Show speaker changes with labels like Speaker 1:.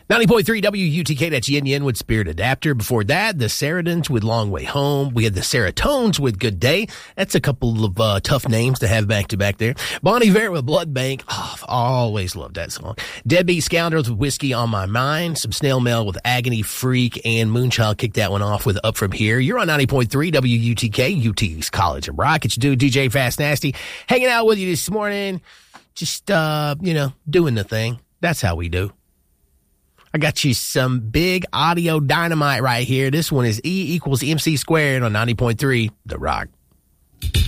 Speaker 1: 90.3 WUTK, that's Yin Yin with Spirit Adapter. Before that, the Saradins with Long Way Home. We had the Seratones with Good Day. That's a couple of tough names to have back-to-back there. Bon Iver with Blood Bank. Oh, I've always loved that song. Deadbeat Scoundrels with Whiskey on My Mind. Some Snail Mail with Agony Freak. And Moonchild kicked that one off with Up From Here. You're on 90.3 WUTK, UT's College of Rock. It's your dude, DJ Fast Nasty, hanging out with you this morning. Just, doing the thing. That's how we do. I got you some big audio dynamite right here. This one is E = MC² on 90.3 The Rock.